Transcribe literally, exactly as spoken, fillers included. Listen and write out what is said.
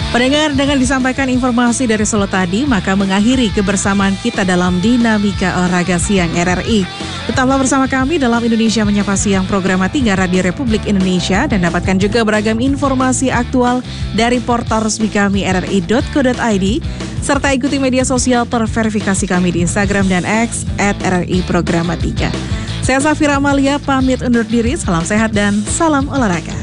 Pendengar, dengan disampaikan informasi dari Solo tadi, maka mengakhiri kebersamaan kita dalam Dinamika Olahraga Siang R R I. Tetaplah bersama kami dalam Indonesia Menyapa Siang, program tiga Radio Republik Indonesia, dan dapatkan juga beragam informasi aktual dari portal resmi kami r r i dot co dot i d, serta ikuti media sosial terverifikasi kami di Instagram dan X at R R I Programa tiga. Saya Safira Amalia, pamit undur diri, salam sehat dan salam olahraga.